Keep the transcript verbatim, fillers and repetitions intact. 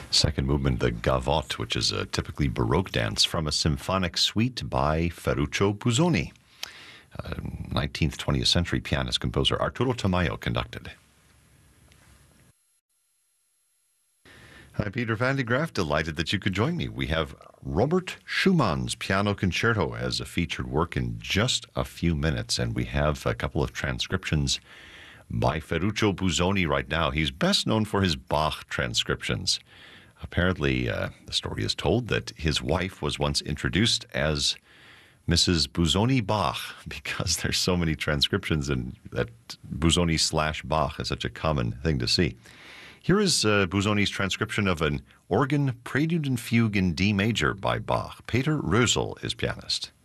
Second movement, the Gavotte, which is a typically Baroque dance from a symphonic suite by Ferruccio Busoni. Uh, nineteenth, twentieth century pianist composer Arturo Tamayo conducted. Hi, Peter van de Graaf. Delighted that you could join me. We have Robert Schumann's Piano Concerto as a featured work in just a few minutes, and we have a couple of transcriptions by Ferruccio Busoni right now. He's best known for his Bach transcriptions. Apparently, uh, the story is told that his wife was once introduced as Missus Busoni Bach, because there's so many transcriptions and that Busoni slash Bach is such a common thing to see. Here is uh, Busoni's transcription of an organ prelude and fugue in D major by Bach. Peter Rösel is pianist.